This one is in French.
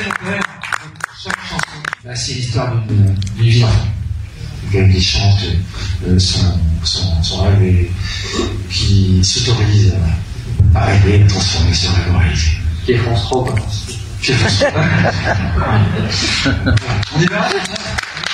chaque chanson, c'est l'histoire d'une vie d'enfant. Quelqu'un qui chante son rêve et qui s'autorise à rêver, à transformer ce rêve en réalité. Qui est France 3, quoi. On est bien là,